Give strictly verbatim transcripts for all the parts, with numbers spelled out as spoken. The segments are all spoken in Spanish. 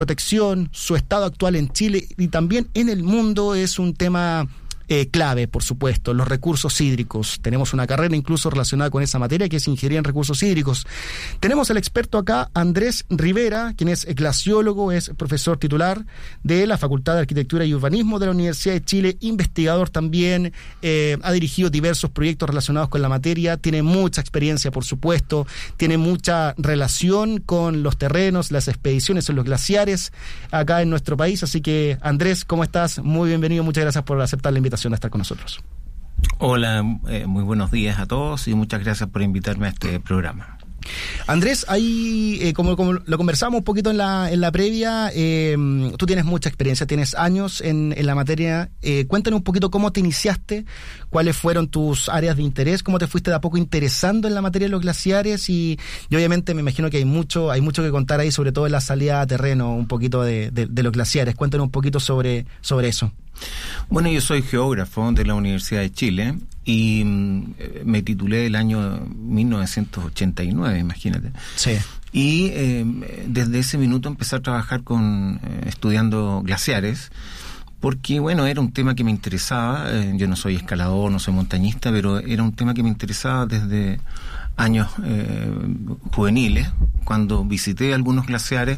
protección, su estado actual en Chile y también en el mundo es un tema Eh, clave, por supuesto, los recursos hídricos. Tenemos una carrera incluso relacionada con esa materia, que es Ingeniería en Recursos Hídricos. Tenemos al experto acá, Andrés Rivera, quien es glaciólogo, es profesor titular de la Facultad de Arquitectura y Urbanismo de la Universidad de Chile, investigador también, eh, ha dirigido diversos proyectos relacionados con la materia, tiene mucha experiencia, por supuesto, tiene mucha relación con los terrenos, las expediciones en los glaciares acá en nuestro país. Así que, Andrés, ¿cómo estás? Muy bienvenido, muchas gracias por aceptar la invitación a estar con nosotros. Hola, eh, muy buenos días a todos y muchas gracias por invitarme a este programa. Andrés, ahí, eh, como, como lo conversamos un poquito en la, en la previa, eh, tú tienes mucha experiencia, tienes años en, en la materia. Eh, cuéntanos un poquito cómo te iniciaste, cuáles fueron tus áreas de interés, cómo te fuiste de a poco interesando en la materia de los glaciares y, y obviamente me imagino que hay mucho, hay mucho que contar ahí, sobre todo en la salida a terreno, un poquito de, de, de los glaciares. Cuéntanos un poquito sobre, sobre eso. Bueno, yo soy geógrafo de la Universidad de Chile y mm, me titulé el año mil novecientos ochenta y nueve, imagínate. Sí. Y eh, desde ese minuto empecé a trabajar con eh, estudiando glaciares, porque bueno, era un tema que me interesaba. Eh, yo no soy escalador, no soy montañista, pero era un tema que me interesaba desde años eh, juveniles, cuando visité algunos glaciares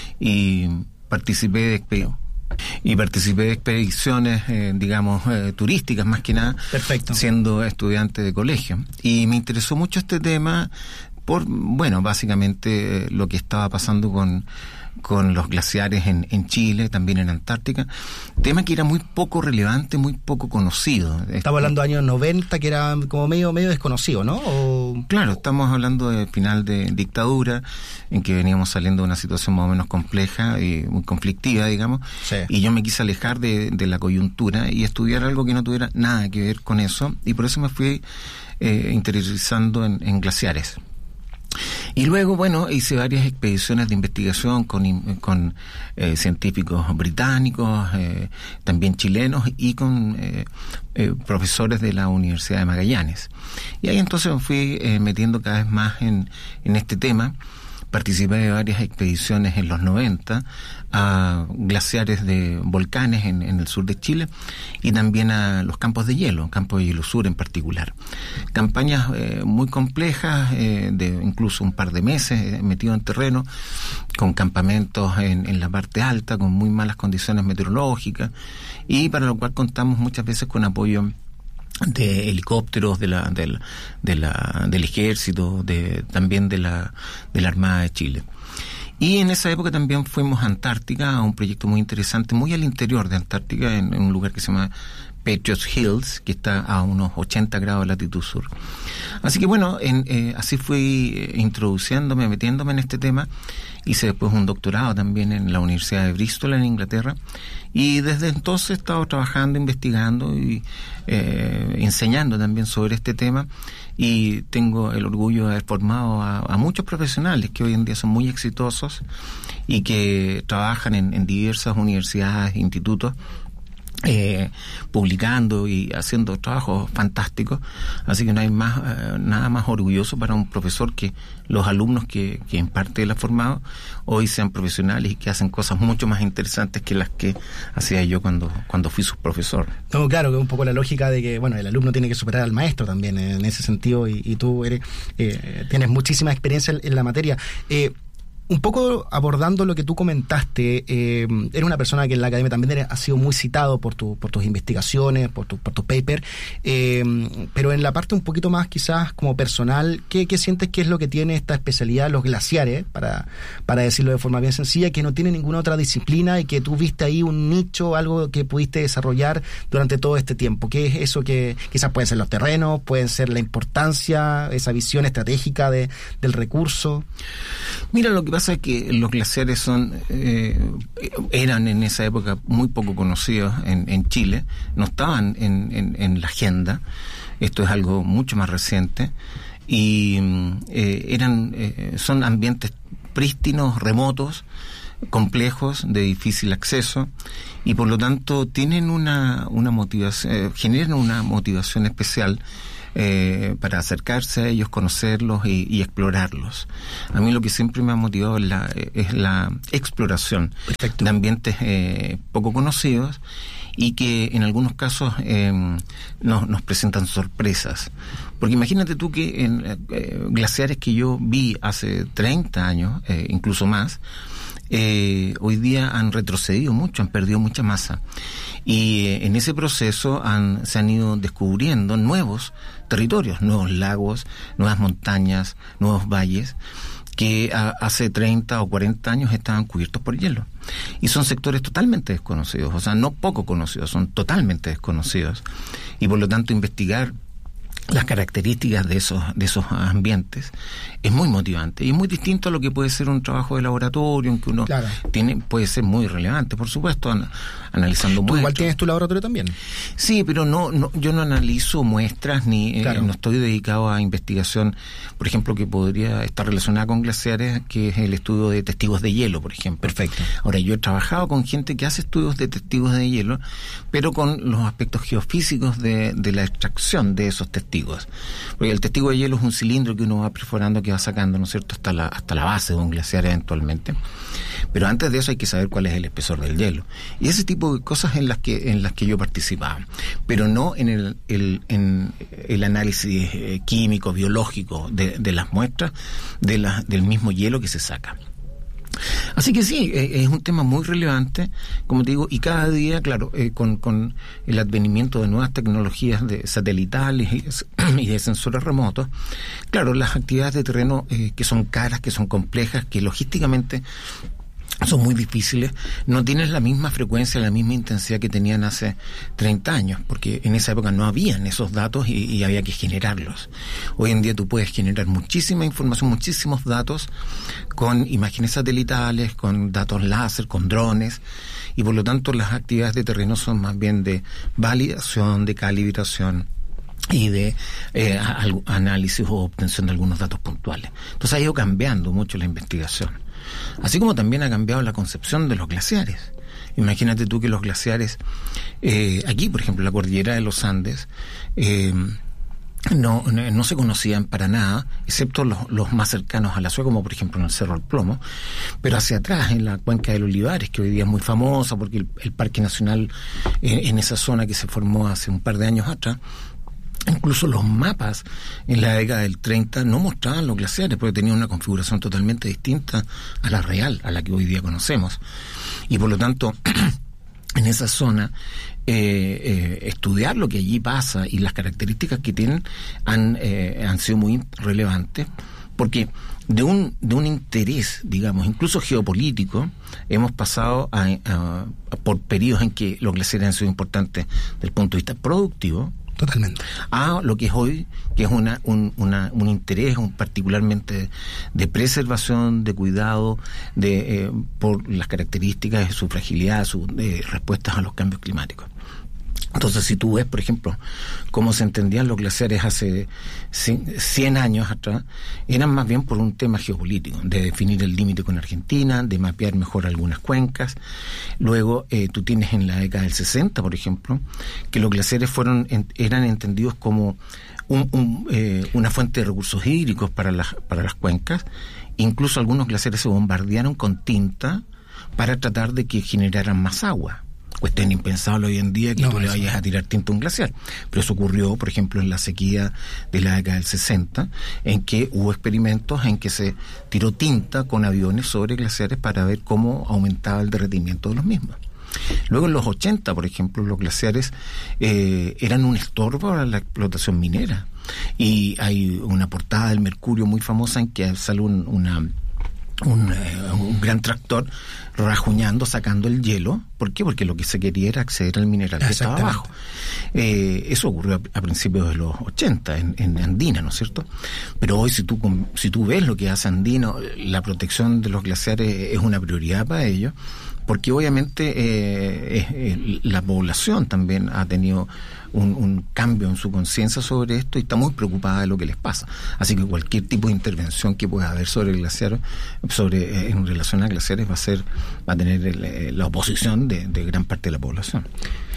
y participé de expediciones. Y participé de expediciones, eh, digamos, eh, turísticas más que nada. Perfecto. Siendo estudiante de colegio. Y me interesó mucho este tema por, bueno, básicamente eh, lo que estaba pasando con, con los glaciares en, en Chile, también en Antártica. Tema que era muy poco relevante, muy poco conocido. Estamos hablando de años noventa, que era como medio, medio desconocido, ¿no? O... Claro, estamos hablando de final de dictadura, en que veníamos saliendo de una situación más o menos compleja y muy conflictiva, digamos, sí. Y yo me quise alejar de, de la coyuntura y estudiar algo que no tuviera nada que ver con eso, y por eso me fui eh, interesando en, en glaciares. Y luego, bueno, hice varias expediciones de investigación con, con eh, científicos británicos, eh, también chilenos, y con eh, eh, profesores de la Universidad de Magallanes. Y ahí entonces me fui eh, metiendo cada vez más en, en este tema. Participé de varias expediciones en los noventa a glaciares de volcanes en, en el sur de Chile y también a los campos de hielo, campos de hielo sur en particular. Campañas eh, muy complejas, eh, de incluso un par de meses eh, metido en terreno, con campamentos en, en la parte alta, con muy malas condiciones meteorológicas, y para lo cual contamos muchas veces con apoyo de helicópteros de la, de la, de la, del ejército, de, también de la, de la Armada de Chile. Y en esa época también fuimos a Antártica, a un proyecto muy interesante, muy al interior de Antártica, en, en un lugar que se llama Patriot Hills, que está a unos ochenta grados de latitud sur. Así que bueno, en, eh, así fui eh, introduciéndome, metiéndome en este tema. Hice después un doctorado también en la Universidad de Bristol, en Inglaterra, y desde entonces he estado trabajando, investigando y eh, enseñando también sobre este tema, y tengo el orgullo de haber formado a, a muchos profesionales que hoy en día son muy exitosos y que trabajan en, en diversas universidades, institutos, Eh, publicando y haciendo trabajos fantásticos. Así que no hay más eh, nada más orgulloso para un profesor que los alumnos que, que en parte él ha formado hoy sean profesionales y que hacen cosas mucho más interesantes que las que hacía yo cuando, cuando fui su profesor. No, claro, que es un poco la lógica de que, bueno, el alumno tiene que superar al maestro también en ese sentido, y, y tú eres eh, tienes muchísima experiencia en, en la materia. Eh, Un poco abordando lo que tú comentaste, eh, eres una persona que en la academia también eres, ha sido muy citado por, tu, por tus investigaciones, por tu, por tu paper, eh, pero en la parte un poquito más quizás como personal, ¿qué, qué sientes que es lo que tiene esta especialidad, los glaciares, para, para decirlo de forma bien sencilla, que no tiene ninguna otra disciplina y que tú viste ahí un nicho, algo que pudiste desarrollar durante todo este tiempo? ¿Qué es eso que quizás pueden ser los terrenos, pueden ser la importancia, esa visión estratégica de, del recurso? Mira, lo que pasa es que los glaciares son eh, eran en esa época muy poco conocidos en, en Chile, no estaban en, en, en la agenda. Esto es algo mucho más reciente, y eh, eran eh, son ambientes prístinos, remotos, complejos, de difícil acceso, y por lo tanto tienen una una motivación, eh, generan una motivación especial eh, para acercarse a ellos, conocerlos y, y explorarlos. A mí lo que siempre me ha motivado es la, es la exploración Perfecto. de ambientes eh, poco conocidos y que en algunos casos eh, nos, nos presentan sorpresas. Porque imagínate tú que en eh, glaciares que yo vi hace treinta años, eh, incluso más, eh, hoy día han retrocedido mucho, han perdido mucha masa. Y eh, en ese proceso han, se han ido descubriendo nuevos territorios, nuevos lagos, nuevas montañas, nuevos valles, que a, hace treinta o cuarenta años estaban cubiertos por hielo. Y son sectores totalmente desconocidos, o sea, no poco conocidos, son totalmente desconocidos. Y por lo tanto investigar las características de esos de esos ambientes es muy motivante y es muy distinto a lo que puede ser un trabajo de laboratorio en que uno claro. tiene puede ser muy relevante, por supuesto, an, analizando muestras. ¿Tú igual tienes tu laboratorio también? Sí, pero no, no yo no analizo muestras ni claro. eh, no estoy dedicado a investigación, por ejemplo, que podría estar relacionada con glaciares, que es el estudio de testigos de hielo, por ejemplo. Perfecto. Ahora, yo he trabajado con gente que hace estudios de testigos de hielo, pero con los aspectos geofísicos de, de la extracción de esos testigos. Porque el testigo de hielo es un cilindro que uno va perforando, que va sacando, ¿no es cierto?, hasta la, hasta la base de un glaciar eventualmente. Pero antes de eso hay que saber cuál es el espesor del hielo. Y ese tipo de cosas en las que en las que yo participaba. Pero no en el, el, en el análisis eh, químico, biológico de, de las muestras de la, del mismo hielo que se saca. Así que sí, eh, es un tema muy relevante, como te digo, y cada día, claro, eh, con, con el advenimiento de nuevas tecnologías de satelitales y, y de sensores remotos, claro, las actividades de terreno eh, que son caras, que son complejas, que logísticamente son muy difíciles, no tienen la misma frecuencia, la misma intensidad que tenían hace treinta años, porque en esa época no habían esos datos y, y había que generarlos. Hoy en día tú puedes generar muchísima información, muchísimos datos con imágenes satelitales, con datos láser, con drones, y por lo tanto las actividades de terreno son más bien de validación, de calibración y de eh, análisis o obtención de algunos datos puntuales. Entonces ha ido cambiando mucho la investigación. Así como también ha cambiado la concepción de los glaciares. Imagínate tú que los glaciares, eh, aquí por ejemplo la cordillera de los Andes, eh, no, no, no se conocían para nada, excepto los, los más cercanos a la ciudad, como por ejemplo en el Cerro del Plomo, pero hacia atrás, en la cuenca del Olivares, que hoy día es muy famosa porque el, el Parque Nacional eh, en esa zona que se formó hace un par de años atrás, incluso los mapas en la década del treinta no mostraban los glaciares porque tenían una configuración totalmente distinta a la real, a la que hoy día conocemos. Y por lo tanto, en esa zona, eh, eh, estudiar lo que allí pasa y las características que tienen han, eh, han sido muy relevantes, porque de un, de un interés, digamos, incluso geopolítico, hemos pasado a, a, a por periodos en que los glaciares han sido importantes desde el punto de vista productivo, totalmente, a lo que es hoy, que es una, un, una, un interés un particularmente de preservación, de cuidado, de eh, por las características de su fragilidad, sus respuestas a los cambios climáticos. Entonces, si tú ves, por ejemplo, cómo se entendían los glaciares hace cien años atrás, eran más bien por un tema geopolítico, de definir el límite con Argentina, de mapear mejor algunas cuencas. Luego, eh, tú tienes en la década del sesenta, por ejemplo, que los glaciares fueron en, eran entendidos como un, un, eh, una fuente de recursos hídricos para las, para las cuencas. Incluso algunos glaciares se bombardearon con tinta para tratar de que generaran más agua. Cuestión impensable hoy en día que no, tú le vayas a tirar tinta a un glaciar. Pero eso ocurrió, por ejemplo, en la sequía de la década del sesenta, en que hubo experimentos en que se tiró tinta con aviones sobre glaciares para ver cómo aumentaba el derretimiento de los mismos. Luego en los ochenta, por ejemplo, los glaciares eh, eran un estorbo para la explotación minera. Y hay una portada del Mercurio muy famosa en que sale un, una... Un, eh, un gran tractor rajuñando, sacando el hielo. ¿Por qué? Porque lo que se quería era acceder al mineral que estaba abajo. Eh, eso ocurrió a, a principios de los ochenta en, en Andina, ¿no es cierto? Pero hoy si tú si tú ves lo que hace Andina, la protección de los glaciares es una prioridad para ellos, porque obviamente eh, eh, eh, la población también ha tenido un, un cambio en su conciencia sobre esto y está muy preocupada de lo que les pasa. Así que cualquier tipo de intervención que pueda haber sobre el glaciar, sobre eh, en relación a glaciares, va a ser va a tener el, la oposición de, de gran parte de la población.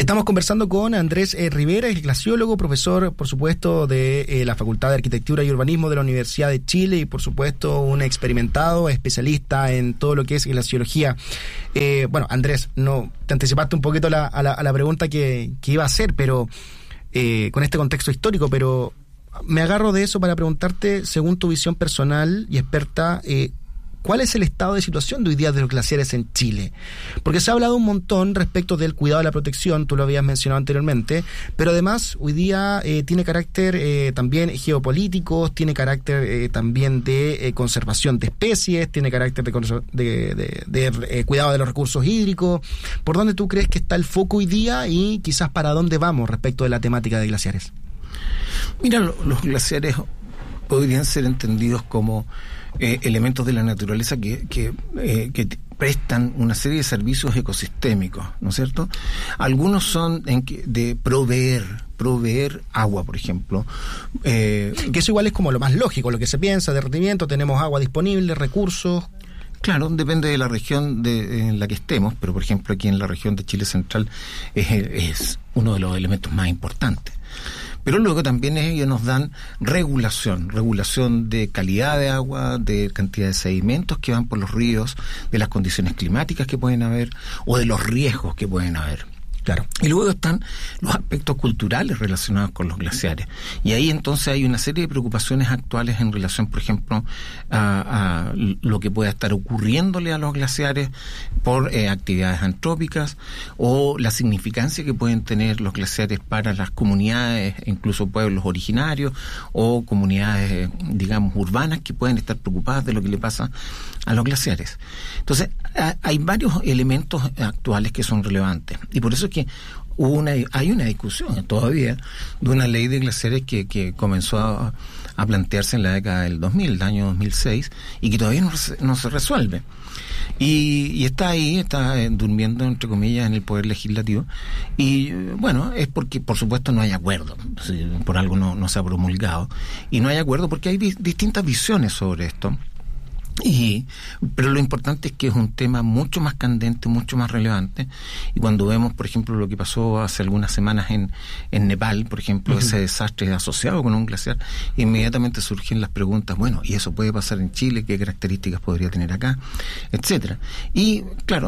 Estamos conversando con Andrés eh, Rivera, el glaciólogo, profesor, por supuesto, de eh, la Facultad de Arquitectura y Urbanismo de la Universidad de Chile y, por supuesto, un experimentado especialista en todo lo que es glaciología. Eh, bueno, Andrés, no te anticipaste un poquito la, a, la, a la pregunta que, que iba a hacer, pero eh, con este contexto histórico, pero me agarro de eso para preguntarte, según tu visión personal y experta, eh, ¿cuál es el estado de situación de hoy día de los glaciares en Chile? Porque se ha hablado un montón respecto del cuidado de la protección, tú lo habías mencionado anteriormente, pero además hoy día eh, tiene carácter eh, también geopolítico, tiene carácter eh, también de eh, conservación de especies, tiene carácter de, de, de, de, de eh, cuidado de los recursos hídricos. ¿Por dónde tú crees que está el foco hoy día y quizás para dónde vamos respecto de la temática de glaciares? Mira, los glaciares podrían ser entendidos como eh, elementos de la naturaleza que, que, eh, que prestan una serie de servicios ecosistémicos, ¿no es cierto? Algunos son en que, de proveer, proveer agua, por ejemplo. Eh, que eso igual es como lo más lógico, lo que se piensa, derretimiento, tenemos agua disponible, recursos. Claro, depende de la región de, en la que estemos, pero por ejemplo aquí en la región de Chile Central es, es uno de los elementos más importantes. Pero luego también ellos nos dan regulación, regulación de calidad de agua, de cantidad de sedimentos que van por los ríos, de las condiciones climáticas que pueden haber o de los riesgos que pueden haber. Claro. Y luego están los aspectos culturales relacionados con los glaciares. Y ahí entonces hay una serie de preocupaciones actuales en relación, por ejemplo, a, a lo que pueda estar ocurriéndole a los glaciares por eh, actividades antrópicas o la significancia que pueden tener los glaciares para las comunidades, incluso pueblos originarios o comunidades, digamos, urbanas que pueden estar preocupadas de lo que le pasa a los glaciares. Entonces, a, hay varios elementos actuales que son relevantes. Y por eso es que hubo una, hay una discusión todavía de una ley de glaciares que, que comenzó a, a plantearse en la década del dos mil, el año dos mil seis, y que todavía no, no se resuelve. Y, y está ahí, está eh, durmiendo, entre comillas, en el Poder Legislativo. Y eh, bueno, es porque, por supuesto, no hay acuerdo. Si por algo no, no se ha promulgado. Y no hay acuerdo porque hay di- distintas visiones sobre esto. Y, pero lo importante es que es un tema mucho más candente, mucho más relevante, y cuando vemos, por ejemplo, lo que pasó hace algunas semanas en, en Nepal, por ejemplo, uh-huh. ese desastre asociado con un glaciar, inmediatamente surgen las preguntas, bueno, ¿y eso puede pasar en Chile? ¿Qué características podría tener acá? Etcétera. Y claro,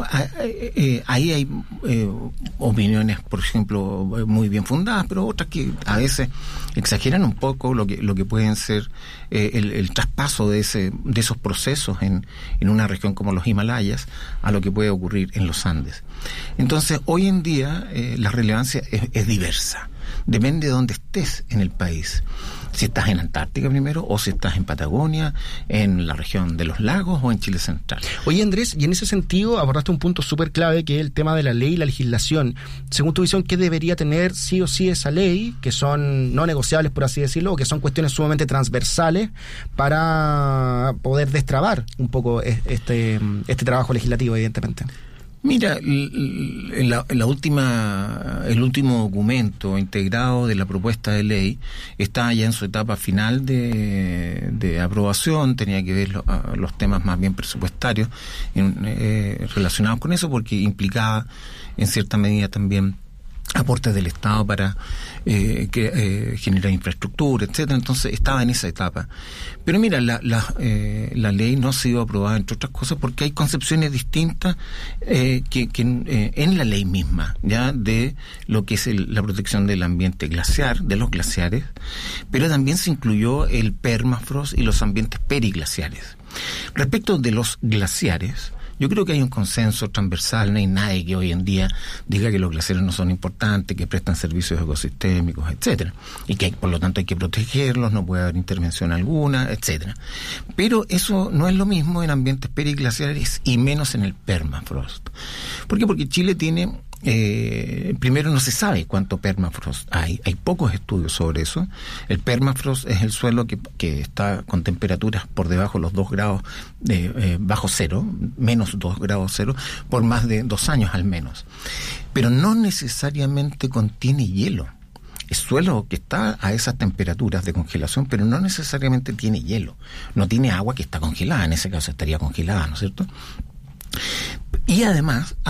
ahí hay eh, opiniones, por ejemplo, muy bien fundadas, pero otras que a veces exageran un poco lo que, lo que pueden ser eh, el, el traspaso de ese, de esos procesos En, en una región como los Himalayas a lo que puede ocurrir en los Andes. Entonces, hoy en día eh, la relevancia es, es diversa. Depende de dónde estés en el país. Si estás en Antártica primero, o si estás en Patagonia, en la región de los lagos o en Chile Central. Oye, Andrés, y en ese sentido abordaste un punto súper clave, que es el tema de la ley y la legislación. Según tu visión, ¿qué debería tener sí o sí esa ley, que son no negociables, por así decirlo, o que son cuestiones sumamente transversales para poder destrabar un poco este, este trabajo legislativo, evidentemente? Mira, la, la última, el último documento integrado de la propuesta de ley está ya en su etapa final de, de aprobación. Tenía que ver lo, los temas más bien presupuestarios en, eh, relacionados con eso, porque implicaba en cierta medida también aportes del Estado para eh, que, eh, generar infraestructura, etcétera. Entonces estaba en esa etapa. Pero mira, la, la, eh, la ley no ha sido aprobada, entre otras cosas, porque hay concepciones distintas eh, que, que eh, en la ley misma, ya de lo que es el, la protección del ambiente glaciar, de los glaciares, pero también se incluyó el permafrost y los ambientes periglaciares. Respecto de los glaciares, yo creo que hay un consenso transversal, no hay nadie que hoy en día diga que los glaciares no son importantes, que prestan servicios ecosistémicos, etcétera, y que por lo tanto hay que protegerlos, no puede haber intervención alguna, etcétera. Pero eso no es lo mismo en ambientes periglaciares y menos en el permafrost. ¿Por qué? Porque Chile tiene Eh, primero, no se sabe cuánto permafrost hay. Hay pocos estudios sobre eso. El permafrost es el suelo que, que está con temperaturas por debajo de los dos grados de, eh, bajo cero, menos dos grados cero, por más de dos años al menos. Pero no necesariamente contiene hielo. Es suelo que está a esas temperaturas de congelación, pero no necesariamente tiene hielo. No tiene agua que está congelada, en ese caso estaría congelada, ¿no es cierto? Y además hay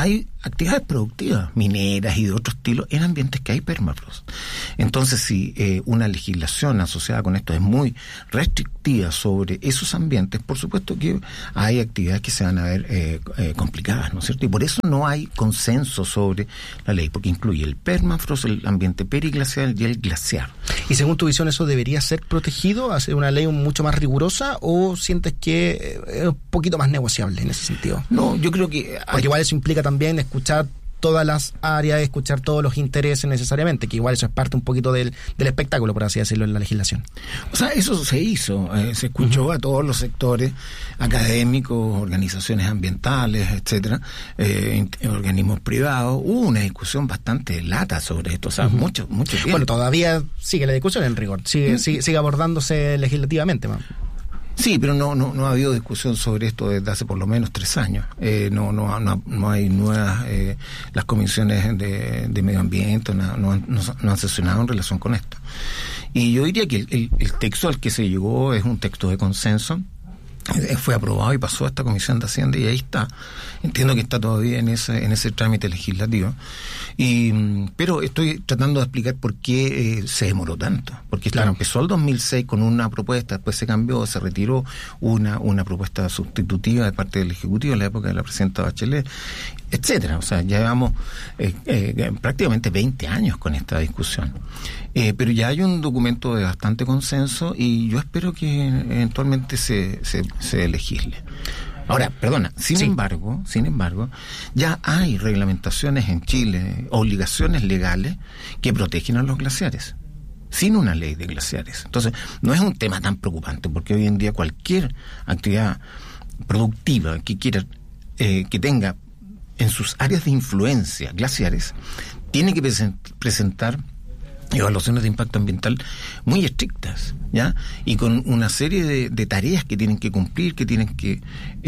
actividades productivas, mineras y de otro estilo, en ambientes que hay permafrost. Entonces, si eh, una legislación asociada con esto es muy restrictiva sobre esos ambientes, por supuesto que hay actividades que se van a ver eh, eh, complicadas, ¿no es cierto? Y por eso no hay consenso sobre la ley, porque incluye el permafrost, el ambiente periglacial y el glaciar. ¿Y según tu visión eso debería ser protegido, hacer una ley mucho más rigurosa, o sientes que es un poquito más negociable en ese sentido? No, yo creo que... Porque hay... igual eso implica también escuchar todas las áreas, escuchar todos los intereses necesariamente, que igual eso es parte un poquito del, del espectáculo, por así decirlo, en la legislación. O sea, eso se hizo, eh, se escuchó uh-huh. a todos los sectores académicos, organizaciones ambientales, etcétera, eh, organismos privados. Hubo una discusión bastante lata sobre esto, o sea, uh-huh. mucho, mucho tiempo. Bueno, todavía sigue la discusión en rigor, sigue, uh-huh. sigue, sigue abordándose legislativamente, man. Sí, pero no, no no ha habido discusión sobre esto desde hace por lo menos tres años. Eh, no, no no no hay nuevas, eh, las comisiones de, de medio ambiente no, no, han, no, no han sesionado en relación con esto. Y yo diría que el, el, el texto al que se llegó es un texto de consenso. Fue aprobado y pasó a esta Comisión de Hacienda y ahí está. Entiendo que está todavía en ese en ese trámite legislativo. Y pero estoy tratando de explicar por qué eh, se demoró tanto. Porque claro, empezó el dos mil seis con una propuesta, después se cambió, se retiró una una propuesta sustitutiva de parte del Ejecutivo en la época de la presidenta Bachelet, etcétera. O sea, ya llevamos eh, eh, prácticamente veinte años con esta discusión. Eh, pero ya hay un documento de bastante consenso y yo espero que eventualmente se, se, se legisle. Ahora, perdona, sin sí. embargo, sin embargo, ya hay reglamentaciones en Chile, obligaciones legales que protegen a los glaciares, sin una ley de glaciares. Entonces, no es un tema tan preocupante, porque hoy en día cualquier actividad productiva que quiera, eh, que tenga en sus áreas de influencia glaciares, tiene que present- presentar evaluaciones de impacto ambiental muy estrictas, ¿ya? Y con una serie de, de tareas que tienen que cumplir, que tienen que eh,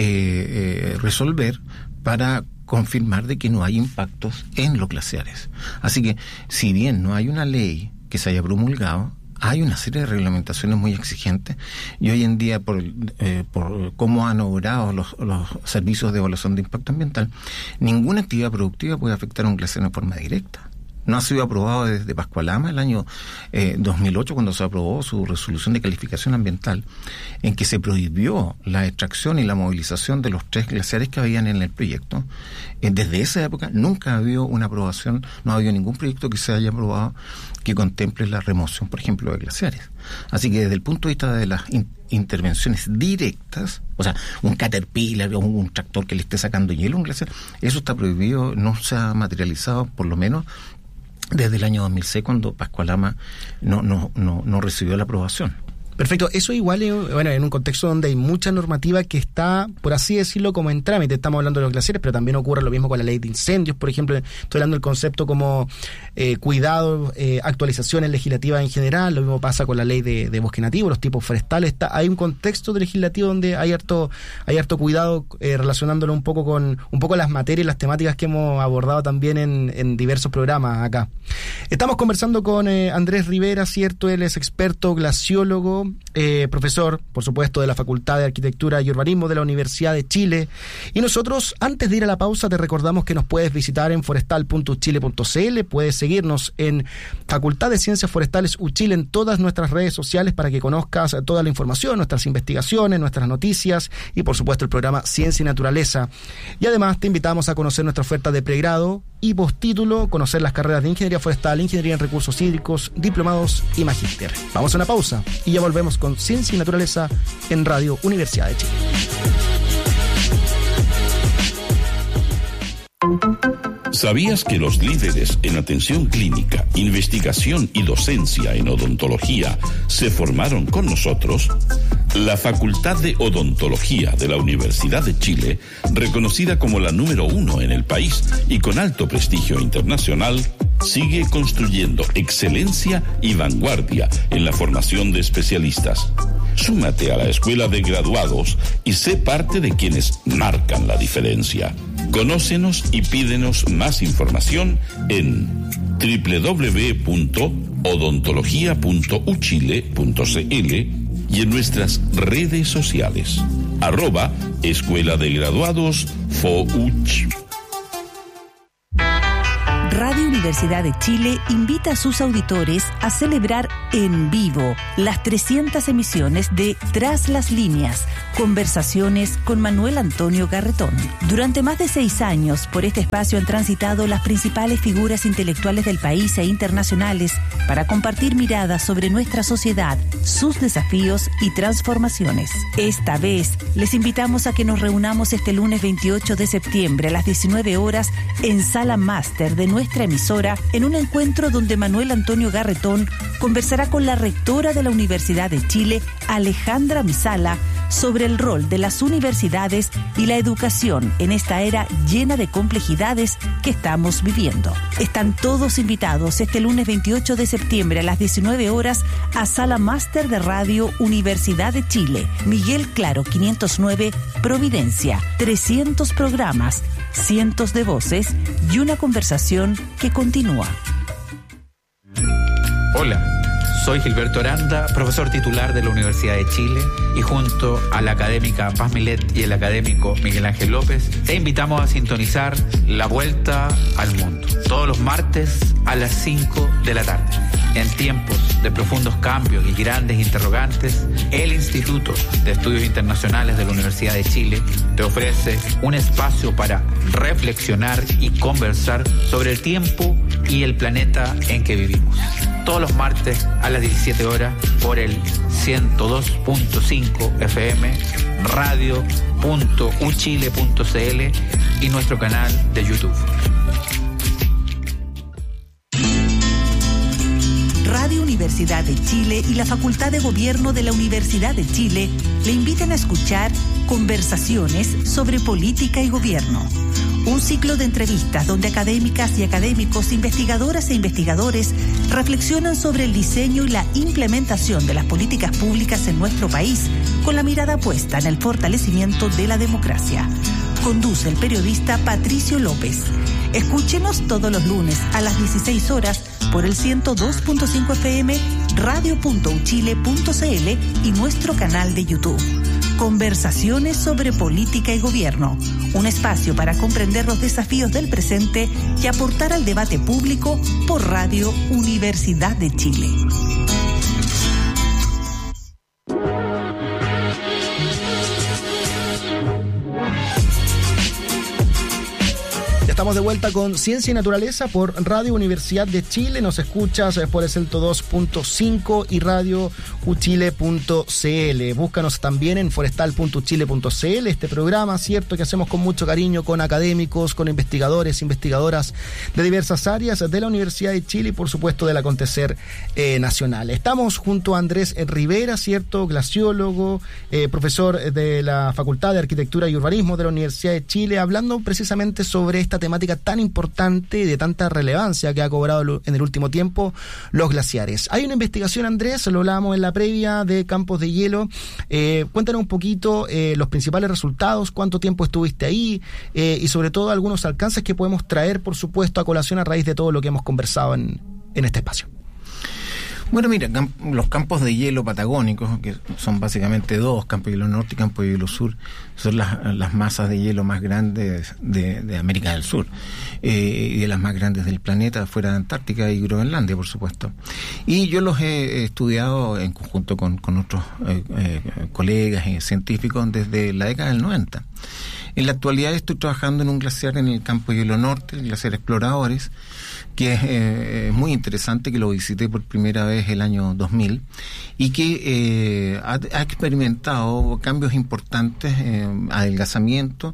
eh, resolver para confirmar de que no hay impactos en los glaciares. Así que, si bien no hay una ley que se haya promulgado, hay una serie de reglamentaciones muy exigentes y hoy en día por, eh, por cómo han obrado los, los servicios de evaluación de impacto ambiental, ninguna actividad productiva puede afectar a un glaciar en forma directa. No ha sido aprobado desde Pascualama el año eh, dos mil ocho, cuando se aprobó su resolución de calificación ambiental, en que se prohibió la extracción y la movilización de los tres glaciares que habían en el proyecto. Eh, desde esa época nunca ha habido una aprobación, no ha habido ningún proyecto que se haya aprobado que contemple la remoción, por ejemplo, de glaciares. Así que desde el punto de vista de las in- intervenciones directas, o sea, un caterpillar o un, un tractor que le esté sacando hielo a un glaciar, eso está prohibido, no se ha materializado, por lo menos desde el año dos mil seis, cuando Pascualama no no no no recibió la aprobación. Perfecto, eso igual es, bueno, en un contexto donde hay mucha normativa que está, por así decirlo, como en trámite. Estamos hablando de los glaciares, pero también ocurre lo mismo con la ley de incendios, por ejemplo. Estoy hablando del concepto como eh, cuidado, eh, actualizaciones legislativas en general. Lo mismo pasa con la ley de, de bosque nativo, los tipos forestales. Está, hay un contexto de legislativo donde hay harto hay harto cuidado, eh, relacionándolo un poco con un poco las materias y las temáticas que hemos abordado también en, en diversos programas acá. Estamos conversando con eh, Andrés Rivera, ¿cierto? Él es experto glaciólogo, Eh, profesor, por supuesto, de la Facultad de Arquitectura y Urbanismo de la Universidad de Chile. Y nosotros, antes de ir a la pausa, te recordamos que nos puedes visitar en forestal punto uchile punto cl, puedes seguirnos en Facultad de Ciencias Forestales Uchile en todas nuestras redes sociales para que conozcas toda la información, nuestras investigaciones, nuestras noticias y, por supuesto, el programa Ciencia y Naturaleza. Y además te invitamos a conocer nuestra oferta de pregrado y postítulo, conocer las carreras de Ingeniería Forestal, Ingeniería en Recursos Hídricos, Diplomados y Magíster. Vamos a una pausa y ya volvemos con Ciencia y Naturaleza en Radio Universidad de Chile. ¿Sabías que los líderes en atención clínica, investigación y docencia en odontología se formaron con nosotros? La Facultad de Odontología de la Universidad de Chile, reconocida como la número uno en el país y con alto prestigio internacional, sigue construyendo excelencia y vanguardia en la formación de especialistas. Súmate a la Escuela de Graduados y sé parte de quienes marcan la diferencia. Conócenos y pídenos más información en doble u doble u doble u punto odontología punto uchile punto cl y en nuestras redes sociales. Arroba Escuela de Graduados F O U C H. Universidad de Chile invita a sus auditores a celebrar en vivo las trescientas emisiones de Tras las Líneas, conversaciones con Manuel Antonio Garretón. Durante más de seis años, por este espacio han transitado las principales figuras intelectuales del país e internacionales para compartir miradas sobre nuestra sociedad, sus desafíos y transformaciones. Esta vez, les invitamos a que nos reunamos este lunes veintiocho de septiembre a las diecinueve horas en Sala Máster de nuestra emisora, en un encuentro donde Manuel Antonio Garretón conversará con la rectora de la Universidad de Chile, Alejandra Misala, sobre el rol de las universidades y la educación en esta era llena de complejidades que estamos viviendo. Están todos invitados este lunes veintiocho de septiembre a las diecinueve horas a Sala Máster de Radio Universidad de Chile, Miguel Claro quinientos nueve, Providencia. trescientos programas, cientos de voces y una conversación que continúa. Hola, soy Gilberto Aranda, profesor titular de la Universidad de Chile, y junto a la académica Paz Milet y el académico Miguel Ángel López, te invitamos a sintonizar La Vuelta al Mundo, todos los martes a las cinco de la tarde. En tiempos de profundos cambios y grandes interrogantes, el Instituto de Estudios Internacionales de la Universidad de Chile te ofrece un espacio para reflexionar y conversar sobre el tiempo y el planeta en que vivimos. Todos los martes a las diecisiete horas por el ciento dos punto cinco F M, radio punto u chile punto c l y nuestro canal de YouTube. Radio Universidad de Chile y la Facultad de Gobierno de la Universidad de Chile le invitan a escuchar Conversaciones sobre Política y Gobierno, un ciclo de entrevistas donde académicas y académicos, investigadoras e investigadores reflexionan sobre el diseño y la implementación de las políticas públicas en nuestro país, con la mirada puesta en el fortalecimiento de la democracia. Conduce el periodista Patricio López. Escúchenos todos los lunes a las dieciséis horas por el ciento dos punto cinco F M, radio punto u chile punto c l y nuestro canal de YouTube. Conversaciones sobre Política y Gobierno, un espacio para comprender los desafíos del presente y aportar al debate público por Radio Universidad de Chile. Estamos de vuelta con Ciencia y Naturaleza por Radio Universidad de Chile. Nos escuchas por el ciento dos punto cinco y radio u chile punto c l. Búscanos también en forestal punto u chile punto c l. Este programa, cierto, que hacemos con mucho cariño con académicos, con investigadores, investigadoras de diversas áreas de la Universidad de Chile y, por supuesto, del acontecer eh, nacional. Estamos junto a Andrés Rivera, cierto, glaciólogo, eh, profesor de la Facultad de Arquitectura y Urbanismo de la Universidad de Chile, hablando precisamente sobre esta temática temática tan importante y de tanta relevancia que ha cobrado en el último tiempo los glaciares. Hay una investigación, Andrés, lo hablábamos en la previa, de campos de hielo. Eh, cuéntanos un poquito eh, los principales resultados, cuánto tiempo estuviste ahí eh, y sobre todo algunos alcances que podemos traer, por supuesto, a colación a raíz de todo lo que hemos conversado en, en este espacio. Bueno, mira, camp- los campos de hielo patagónicos, que son básicamente dos, campo de hielo norte y campo de hielo sur, son las, las masas de hielo más grandes de, de América del Sur eh, y de las más grandes del planeta, fuera de Antártica y Groenlandia, por supuesto. Y yo los he estudiado en conjunto con, con otros eh, eh, colegas y científicos desde la década del noventa. En la actualidad estoy trabajando en un glaciar en el campo de hielo norte, el glaciar Exploradores, que es eh, muy interesante, que lo visité por primera vez el año dos mil y que eh, ha, ha experimentado cambios importantes, eh, adelgazamiento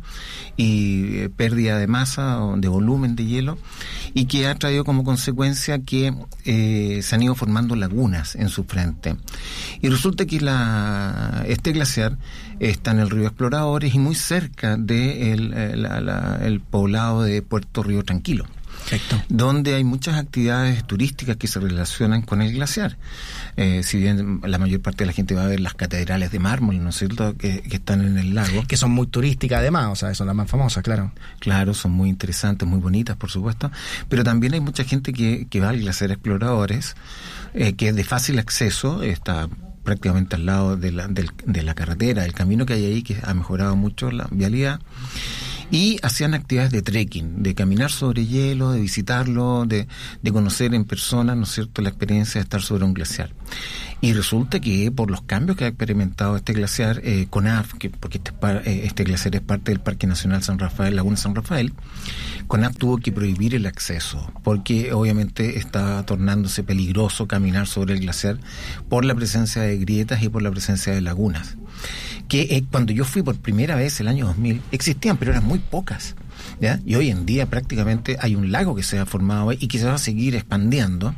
y eh, pérdida de masa o de volumen de hielo, y que ha traído como consecuencia que eh, se han ido formando lagunas en su frente. Y resulta que la, este glaciar está en el río Exploradores y muy cerca del de la, la, el poblado de Puerto Río Tranquilo. Perfecto. Donde hay muchas actividades turísticas que se relacionan con el glaciar. Eh, si bien la mayor parte de la gente va a ver las catedrales de mármol, ¿no es cierto?, que, que están en el lago. Que son muy turísticas además, o sea, son las más famosas, claro. Claro, son muy interesantes, muy bonitas, por supuesto. Pero también hay mucha gente que, que va al glaciar Exploradores, eh, que es de fácil acceso, está prácticamente al lado de la, del, de la carretera, del camino que hay ahí, que ha mejorado mucho la vialidad. y hacían actividades de trekking, de caminar sobre hielo, de visitarlo, de, de conocer en persona, ¿no es cierto?, la experiencia de estar sobre un glaciar. Y resulta que por los cambios que ha experimentado este glaciar, eh, CONAF, que, porque este, este glaciar es parte del Parque Nacional San Rafael, Laguna San Rafael, CONAF tuvo que prohibir el acceso, porque obviamente está tornándose peligroso caminar sobre el glaciar por la presencia de grietas y por la presencia de lagunas. Que eh, cuando yo fui por primera vez el año dos mil, existían, pero eran muy pocas, ¿ya? Y hoy en día prácticamente hay un lago que se ha formado y que se va a seguir expandiendo.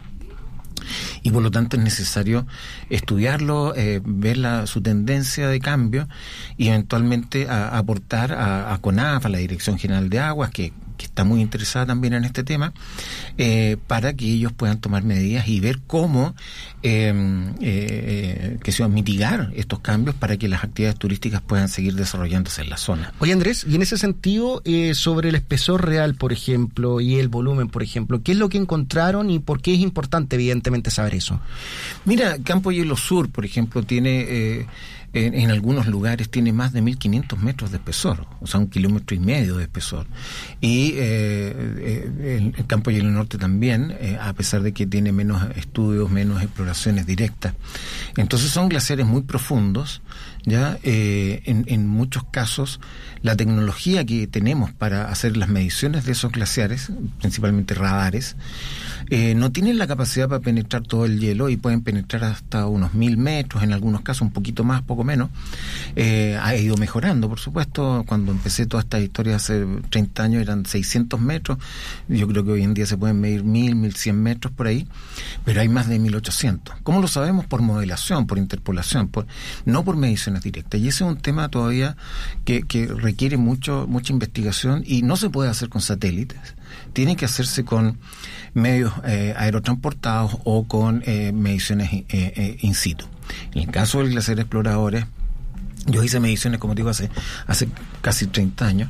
Y por lo tanto es necesario estudiarlo, eh, ver la, su tendencia de cambio y eventualmente a, a aportar a, a CONAF, a la Dirección General de Aguas, que, que está muy interesada también en este tema, eh, para que ellos puedan tomar medidas y ver cómo eh, eh, que se van a mitigar estos cambios para que las actividades turísticas puedan seguir desarrollándose en la zona. Oye, Andrés, y en ese sentido, eh, sobre el espesor real, por ejemplo, y el volumen, por ejemplo, ¿qué es lo que encontraron y por qué es importante, evidentemente, saber eso? Mira, Campo Hielo Sur, por ejemplo, tiene... Eh, En, en algunos lugares tiene más de mil quinientos metros de espesor, o sea, un kilómetro y medio de espesor. Y eh, eh, el, el Campo Hielo Norte también, eh, a pesar de que tiene menos estudios, menos exploraciones directas. Entonces son glaciares muy profundos, ya eh, en, en muchos casos la tecnología que tenemos para hacer las mediciones de esos glaciares, principalmente radares, eh, no tienen la capacidad para penetrar todo el hielo y pueden penetrar hasta unos mil metros, en algunos casos un poquito más, poco menos. Eh, ha ido mejorando, por supuesto. Cuando empecé toda esta historia hace treinta años eran seiscientos metros, yo creo que hoy en día se pueden medir mil, mil cien metros por ahí, pero hay más de mil ochocientos. ¿Cómo lo sabemos? Por modelación, por interpolación, por, no por mediciones directas. Y ese es un tema todavía que, que requiere mucho mucha investigación y no se puede hacer con satélites. Tiene que hacerse con medios eh, aerotransportados o con eh, mediciones eh, eh, in situ. En el caso del glaciar Exploradores, yo hice mediciones, como digo, hace hace casi treinta años,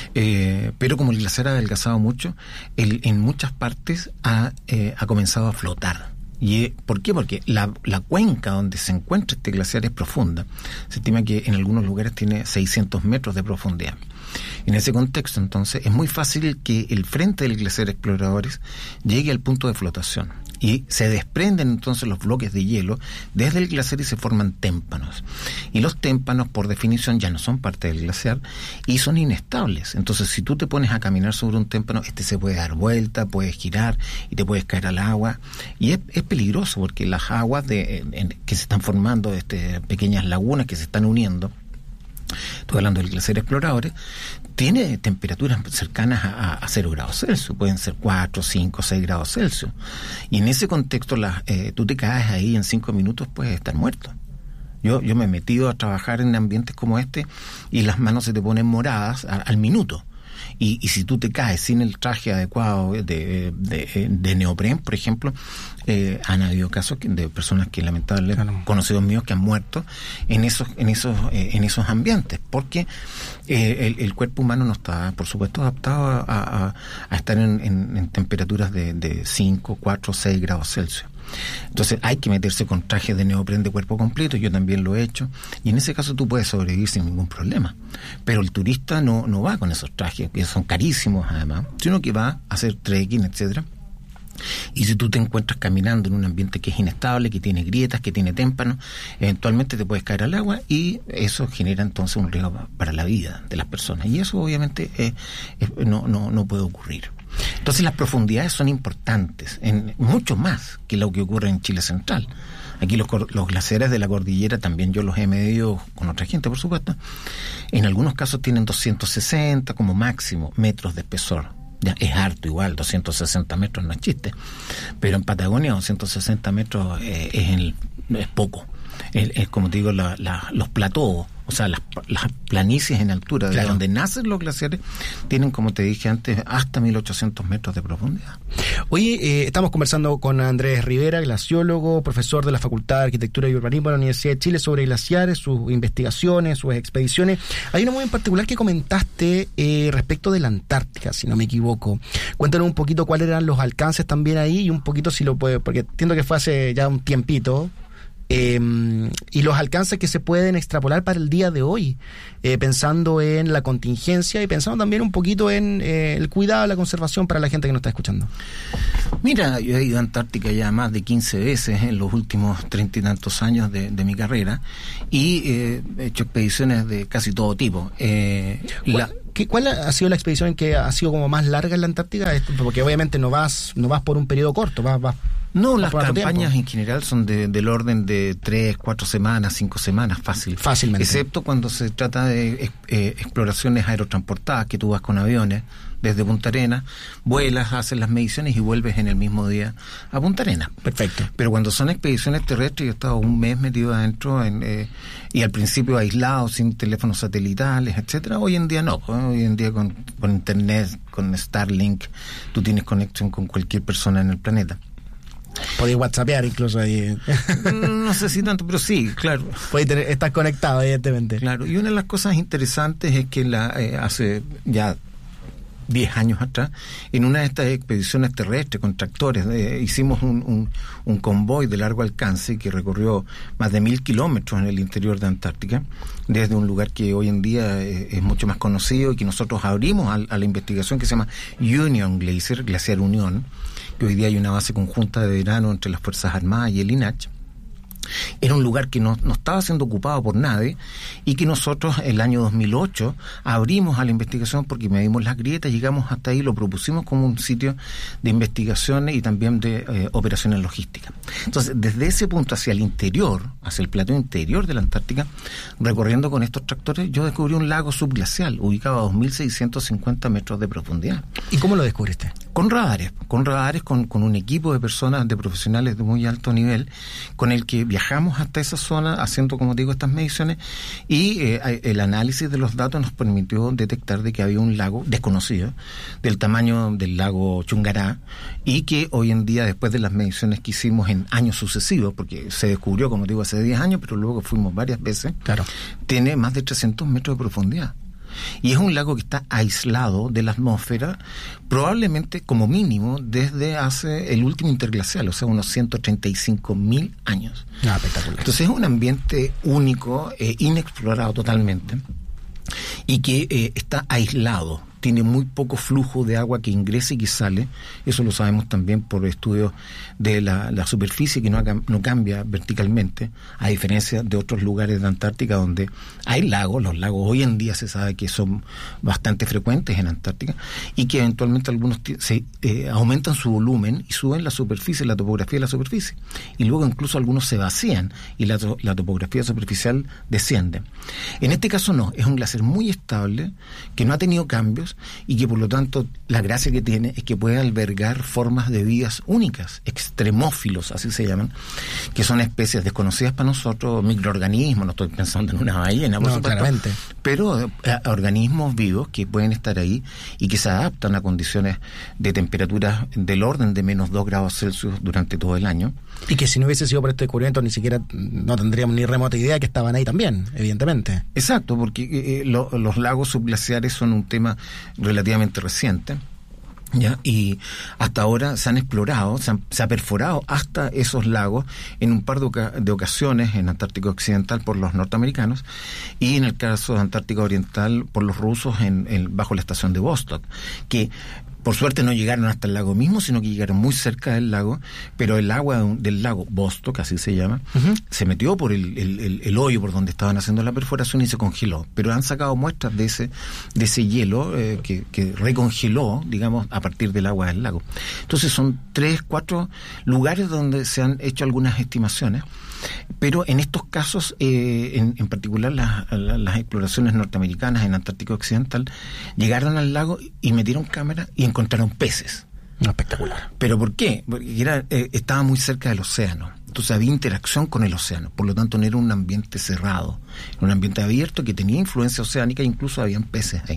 eh, pero como el glaciar ha adelgazado mucho, el, en muchas partes ha, eh, ha comenzado a flotar. ¿Y por qué? Porque la, la cuenca donde se encuentra este glaciar es profunda. Se estima que en algunos lugares tiene seiscientos metros de profundidad. En ese contexto, entonces, es muy fácil que el frente del glaciar Exploradores llegue al punto de flotación y se desprenden entonces los bloques de hielo desde el glaciar y se forman témpanos. Y los témpanos, por definición, ya no son parte del glaciar y son inestables. Entonces, si tú te pones a caminar sobre un témpano, este se puede dar vuelta, puedes girar y te puedes caer al agua. Y es, es peligroso porque las aguas de, en, que se están formando, este, pequeñas lagunas que se están uniendo, estoy hablando del glaciar Exploradores, tiene temperaturas cercanas a, a cero grados Celsius, pueden ser cuatro, cinco, seis grados Celsius. Y en ese contexto, la, eh, tú te caes ahí en cinco minutos, puedes estar muerto. Yo, yo me he metido a trabajar en ambientes como este y las manos se te ponen moradas a, al minuto. Y, y si tú te caes sin el traje adecuado de, de, de neopren, por ejemplo, eh, han habido casos de personas que lamentablemente, claro, conocidos míos que han muerto en esos en esos eh, en esos ambientes, porque eh, el, el cuerpo humano no está, por supuesto, adaptado a, a, a estar en, en, en temperaturas de, de cinco, cuatro, seis grados Celsius. Entonces hay que meterse con trajes de neopren de cuerpo completo, yo también lo he hecho, y en ese caso tú puedes sobrevivir sin ningún problema. Pero el turista no, no va con esos trajes, que son carísimos además, sino que va a hacer trekking, etcétera. Y si tú te encuentras caminando en un ambiente que es inestable, que tiene grietas, que tiene témpanos, eventualmente te puedes caer al agua y eso genera entonces un riesgo para la vida de las personas. Y eso obviamente eh, eh, no, no, no puede ocurrir. Entonces las profundidades son importantes, en mucho más que lo que ocurre en Chile Central. Aquí los, los glaciares de la cordillera también yo los he medido con otra gente, por supuesto. En algunos casos tienen doscientos sesenta como máximo metros de espesor. Ya, es harto igual, doscientos sesenta metros no es chiste. Pero en Patagonia doscientos sesenta metros eh, es, el, es poco. Es, es como te digo, la, la, los platós, o sea, las, las planicies en altura, claro, de donde nacen los glaciares, tienen, como te dije antes, hasta mil ochocientos metros de profundidad. Oye, eh, estamos conversando con Andrés Rivera, glaciólogo, profesor de la Facultad de Arquitectura y Urbanismo de la Universidad de Chile, sobre glaciares, sus investigaciones, sus expediciones. Hay una muy en particular que comentaste eh, respecto de la Antártica, si no me equivoco. Cuéntanos un poquito cuáles eran los alcances también ahí y un poquito si lo puede, porque entiendo que fue hace ya un tiempito. Eh, y los alcances que se pueden extrapolar para el día de hoy, eh, pensando en la contingencia y pensando también un poquito en eh, el cuidado, la conservación para la gente que nos está escuchando. Mira, yo he ido a Antártica ya más de quince veces en los últimos treinta y tantos años de, de mi carrera y eh, he hecho expediciones de casi todo tipo. Eh, la, ¿Qué, ¿Cuál ha sido la expedición que ha sido como más larga en la Antártica? Porque obviamente no vas no vas por un periodo corto, vas... vas No, las campañas tiempo. En general son de, del orden de tres, cuatro semanas, cinco semanas, fácil. Fácilmente. Excepto cuando se trata de eh, exploraciones aerotransportadas, que tú vas con aviones desde Punta Arenas, vuelas, haces las mediciones y vuelves en el mismo día a Punta Arenas. Perfecto. Pero cuando son expediciones terrestres, yo he estado un mes metido adentro en, eh, y al principio aislado, sin teléfonos satelitales, etcétera. Hoy en día no. Hoy en día con, con internet, con Starlink, tú tienes conexión con cualquier persona en el planeta. Podéis whatsappear incluso ahí. No sé si tanto, pero sí, claro. Podéis tener, estar conectado, evidentemente. Claro, y una de las cosas interesantes es que la eh, hace ya diez años atrás, en una de estas expediciones terrestres con tractores, eh, hicimos un, un, un convoy de largo alcance que recorrió más de mil kilómetros en el interior de Antártica, desde un lugar que hoy en día eh, es mucho más conocido y que nosotros abrimos a, a la investigación, que se llama Union Glacier, Glaciar Unión, que hoy día hay una base conjunta de verano entre las Fuerzas Armadas y el I N A H. Era un lugar que no, no estaba siendo ocupado por nadie y que nosotros el año dos mil ocho abrimos a la investigación porque medimos las grietas, llegamos hasta ahí, lo propusimos como un sitio de investigaciones y también de eh, operaciones logísticas. Entonces, desde ese punto hacia el interior, hacia el plató interior de la Antártica, recorriendo con estos tractores, yo descubrí un lago subglacial ubicado a dos mil seiscientos cincuenta metros de profundidad. ¿Y cómo lo descubriste? Con radares, con radares, con, con un equipo de personas, de profesionales de muy alto nivel, con el que viajamos hasta esa zona haciendo, como digo, estas mediciones y eh, el análisis de los datos nos permitió detectar de que había un lago desconocido del tamaño del lago Chungará y que hoy en día, después de las mediciones que hicimos en años sucesivos, porque se descubrió, como digo, hace diez años, pero luego fuimos varias veces, claro, tiene más de trescientos metros de profundidad. Y es un lago que está aislado de la atmósfera probablemente como mínimo desde hace el último interglacial, o sea, unos ciento treinta y cinco mil años. Ah, espectacular. Entonces es un ambiente único, eh, inexplorado totalmente, y que eh, está aislado. Tiene muy poco flujo de agua que ingresa y que sale. Eso lo sabemos también por estudios de la, la superficie, que no, no cambia verticalmente, a diferencia de otros lugares de Antártica donde hay lagos. Los lagos hoy en día se sabe que son bastante frecuentes en Antártica y que eventualmente algunos t- se eh, aumentan su volumen y suben la superficie, la topografía de la superficie. Y luego incluso algunos se vacían y la, to- la topografía superficial desciende. En este caso no, es un glaciar muy estable, que no ha tenido cambios, y que por lo tanto la gracia que tiene es que puede albergar formas de vidas únicas, extremófilos, así se llaman, que son especies desconocidas para nosotros, microorganismos, no estoy pensando en una ballena, por no, supuesto, claramente, pero eh, organismos vivos que pueden estar ahí y que se adaptan a condiciones de temperaturas del orden de menos dos grados Celsius durante todo el año. Y que si no hubiese sido por este descubrimiento ni siquiera no tendríamos ni remota idea que estaban ahí también, evidentemente. Exacto, porque eh, lo, los lagos subglaciares son un tema relativamente reciente, ¿ya? Y hasta ahora se han explorado, se, han, se ha perforado hasta esos lagos en un par de, oca- de ocasiones en Antártica Occidental por los norteamericanos y en el caso de Antártica Oriental por los rusos en, en, bajo la estación de Vostok, que por suerte no llegaron hasta el lago mismo, sino que llegaron muy cerca del lago, pero el agua del lago Vostok, así se llama, uh-huh, se metió por el, el, el, el hoyo por donde estaban haciendo la perforación y se congeló. Pero han sacado muestras de ese de ese hielo eh, que, que recongeló, digamos, a partir del agua del lago. Entonces son tres, cuatro lugares donde se han hecho algunas estimaciones. Pero en estos casos, eh, en, en particular las, las exploraciones norteamericanas en Antártica Occidental, llegaron al lago y metieron cámara y encontraron peces. Espectacular. ¿Pero por qué? Porque era, eh, estaba muy cerca del océano, entonces había interacción con el océano, por lo tanto no era un ambiente cerrado, era un ambiente abierto que tenía influencia oceánica e incluso habían peces ahí.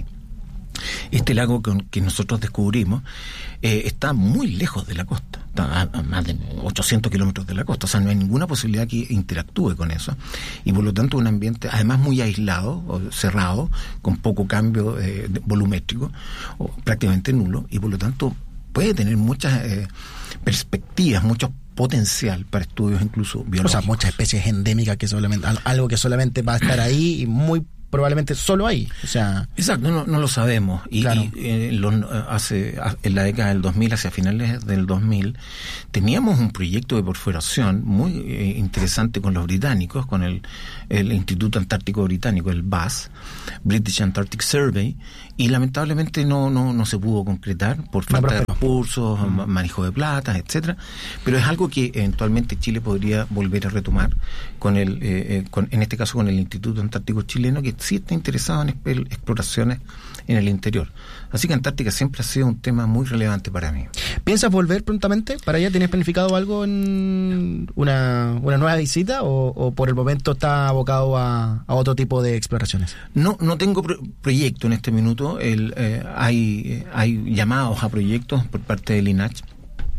Este lago que, que nosotros descubrimos eh, está muy lejos de la costa, está a, a más de ochocientos kilómetros de la costa, o sea, no hay ninguna posibilidad que interactúe con eso, y por lo tanto un ambiente además muy aislado, o cerrado, con poco cambio eh, volumétrico, o prácticamente nulo, y por lo tanto puede tener muchas eh, perspectivas, muchos potencial para estudios incluso biológicos. O sea, muchas especies endémicas que solamente, algo que solamente va a estar ahí y muy probablemente solo ahí. O sea, exacto, no, no lo sabemos. Y, claro. y eh, lo, hace en la década del dos mil, hacia finales del dos mil, teníamos un proyecto de perforación muy eh, interesante con los británicos, con el, el Instituto Antártico Británico, el B A S, British Antarctic Survey, y lamentablemente no no no se pudo concretar por falta no, de recursos, mm. manejo de platas, etcétera. Pero es algo que eventualmente Chile podría volver a retomar con el, eh, con, en este caso con el Instituto Antártico Chileno, que sí está interesado en exploraciones en el interior. Así que Antártica siempre ha sido un tema muy relevante para mí. ¿Piensas volver prontamente para allá? ¿Tienes planificado algo en una, una nueva visita o, o por el momento está abocado a, a otro tipo de exploraciones? No, no tengo pro- proyecto en este minuto. El, eh, hay, hay llamados a proyectos por parte del I N A C.